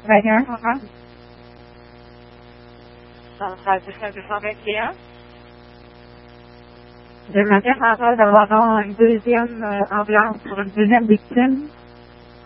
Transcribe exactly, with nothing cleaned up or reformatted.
vingt et un, uh-huh. soixante-dix-neuf deux cent vingt et un. J'aimerais avoir d'avoir une deuxième euh, ambulance pour une deuxième victime.